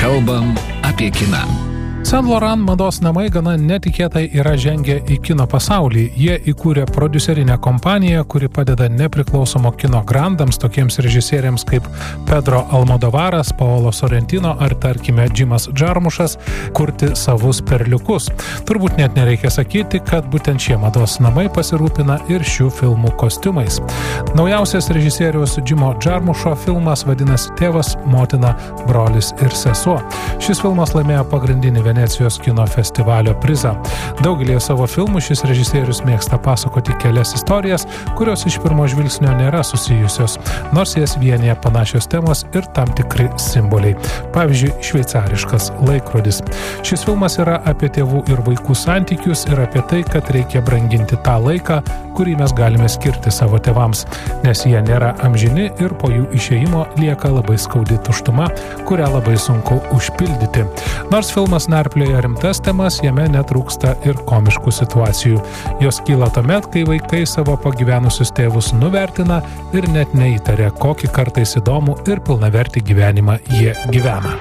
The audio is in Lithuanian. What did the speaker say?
Kalbam apie kiną. Saint Laurent mados namai gana netikėtai yra žengę į kino pasaulį. Jie įkūrė prodiuserinę kompaniją, kuri padeda nepriklausomo kino grandams, tokiems režisieriams kaip Pedro Almodovaras, Paolo Sorrentino ar, tarkime, Jimas Jarmušas, kurti savus perliukus. Turbūt net nereikia sakyti, kad būtent šie mados namai pasirūpina ir šių filmų kostiumais. Naujausias režisieriaus Jimo Jarmušo filmas vadinasi Tėvas, motina, brolis ir sesuo. Šis filmas laimėjo pagrindinį Venecijos kino festivalio prizą. Daugelį savo filmų šis režisierius mėgsta pasakoti kelias istorijas, kurios iš pirmo žvilgsnio nėra susijusios, nors jas vienyje panašios temos ir tam tikri simboliai. Pavyzdžiui, šveicariškas laikrodis. Šis filmas yra apie tėvų ir vaikų santykius ir apie tai, kad reikia branginti tą laiką, kurį mes galime skirti savo tėvams, nes jie nėra amžini ir po jų išėjimo lieka labai skaudi tuštuma, kurią labai sunku užpildyti. Nors filmas narplioja rimtas temas, jame netrūksta ir komiškų situacijų. Jos kyla tuomet, kai vaikai savo pagyvenusius tėvus nuvertina ir net neįtaria, kokį kartais įdomų ir pilnavertį gyvenimą jie gyvena.